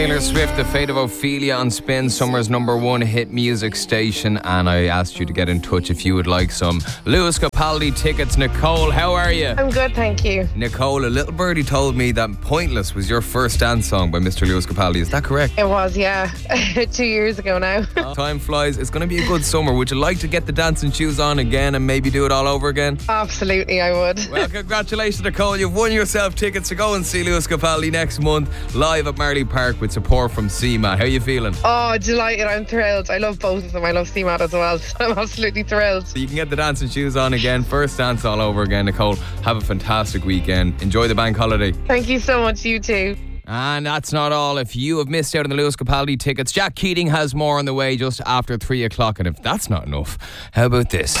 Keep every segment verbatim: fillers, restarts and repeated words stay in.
Taylor Swift, The Fate of Ophelia on Spin, Summer's number one hit music station, and I asked you to get in touch if you would like some Lewis Capaldi tickets. Nicole, how are you? I'm good, thank you. Nicole, a little birdie told me that Pointless was your first dance song by Mister Lewis Capaldi. Is that correct? It was, yeah. Two years ago now. Time flies. It's going to be a good summer. Would you like to get the dancing shoes on again and maybe do it all over again? Absolutely, I would. Well, congratulations, Nicole. You've won yourself tickets to go and see Lewis Capaldi next month, live at Marley Park with support from C MAT. How are you feeling? Oh, delighted. I'm thrilled. I love both of them. I love C MAT as well. So I'm absolutely thrilled. So you can get the dancing shoes on again. First dance all over again, Nicole. Have a fantastic weekend. Enjoy the bank holiday. Thank you so much. You too. And that's not all. If you have missed out on the Lewis Capaldi tickets, Jack Keating has more on the way just after three o'clock. And if that's not enough, how about this?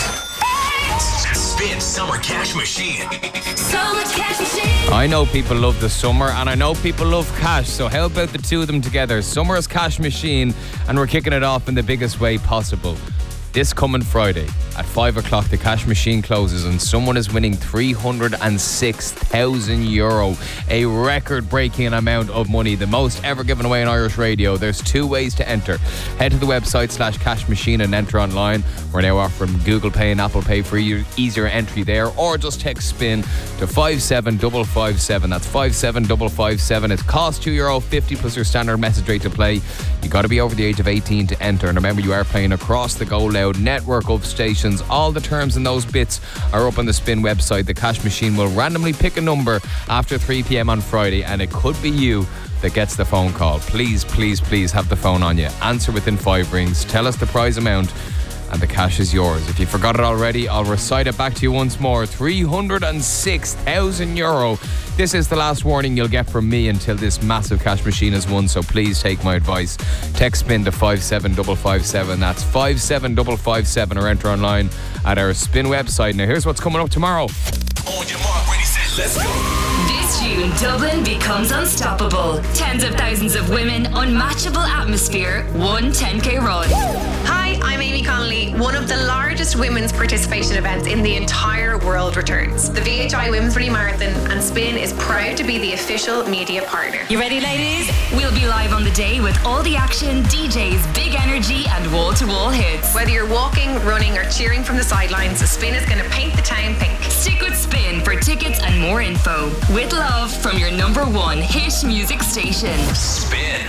Spin Summer Cash Machine. Summer Cash Machine. I know people love the summer and I know people love cash, so how about the two of them together? Summer's Cash Machine, and we're kicking it off in the biggest way possible. This coming Friday at five o'clock, the cash machine closes and someone is winning three hundred six thousand euro, a record-breaking amount of money, the most ever given away in Irish radio. There's two ways to enter. Head to the website slash cash machine and enter online. We're now offering Google Pay and Apple Pay for easier entry there, or just text SPIN to five seven five five seven. That's five seven five five seven. It costs two euro fifty plus your standard message rate to play. You got to be over the age of eighteen to enter, and remember, you are playing across the Go Loud network of stations. All the terms and those bits are up on the Spin website. The cash machine will randomly pick a number after three p.m. on Friday, and it could be you that gets the phone call. Please, please, please have the phone on you. Answer within five rings. Tell us the prize amount, and the cash is yours. If you forgot it already, I'll recite it back to you once more. three hundred six thousand euro. This is the last warning you'll get from me until this massive cash machine is won, so please take my advice. Text SPIN to five seven five five seven. That's five seven five five seven, or enter online at our Spin website. Now here's what's coming up tomorrow. On your mark, ready, set, let's go. This June, Dublin becomes unstoppable. Tens of thousands of women, unmatchable atmosphere, one ten K run. Hi, I'm Amy Connolly. One of the largest women's participation events in the entire world returns. The V H I Women's Rally Marathon, and Spin is proud to be the official media partner. You ready, ladies? We'll be live on the day with all the action, D Js, big energy, and wall-to-wall hits. Whether you're walking, running, or cheering from the sidelines, Spin is going to paint the town pink. Stick with Spin for tickets and more info. With love from your number one hit music station. Spin.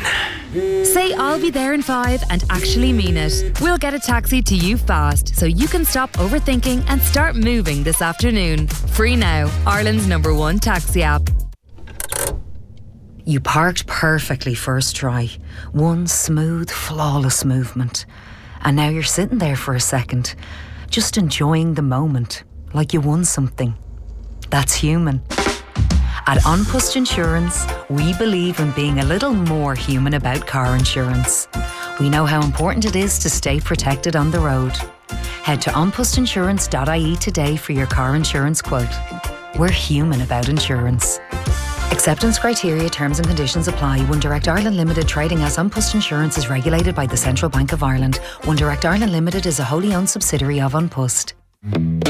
Say I'll be there in five and actually mean it. We'll get a taxi to you fast so you can stop overthinking and start moving this afternoon. Free now, Ireland's number one taxi app. You parked perfectly first try. One smooth, flawless movement. And now you're sitting there for a second, just enjoying the moment, like you won something. That's human. At Unpust Insurance, we believe in being a little more human about car insurance. We know how important it is to stay protected on the road. Head to unpust insurance dot I E today for your car insurance quote. We're human about insurance. Acceptance criteria, terms and conditions apply. One Direct Ireland Limited, trading as Unpust Insurance, is regulated by the Central Bank of Ireland. One Direct Ireland Limited is a wholly owned subsidiary of Unpust.